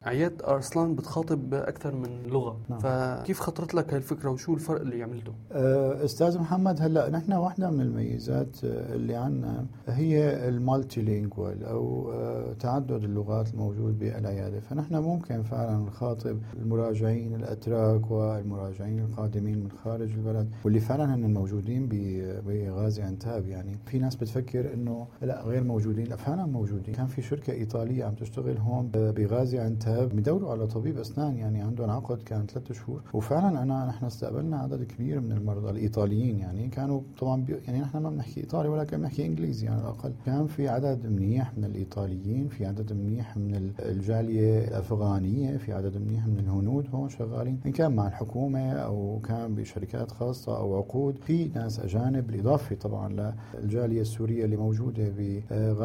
عياد أرسلان بتخاطب أكثر من لغة. نعم. فكيف خطرت لك هالفكرة وشو الفرق اللي عملته؟ أستاذ محمد، هلأ نحن واحدة من الميزات اللي عنا هي المالتي لينجوال أو تعدد اللغات الموجود بالعيادة. فنحن ممكن فعلا نخاطب المراجعين الأتراك والمراجعين القادمين من خارج البلد واللي فعلا هن موجودين بغازي عنتاب. يعني في ناس بتفكر إنه لا غير موجودين، لا فعلا موجودين. كان في شركة إيطالية عم تشتغل هون بغازي عنتاب بيدوروا على طبيب أسنان، يعني عندهم عقد كان 3 شهور. وفعلا نحن استقبلنا عدد كبير من المرضى الإيطاليين. يعني كانوا طبعا يعني نحن ما بنحكي إيطالي ولكن بنحكي إنجليزي يعني على الأقل. كان في عدد منيح من الإيطاليين، في عدد منيح من الجالية الأفغانية، في عدد منيح من الهنود هون شغالين، إن كان مع الحكومة أو كان بشركات خاصة أو عقود. في ناس أجانب بالإضافة طبعا للجالية السورية اللي موجودة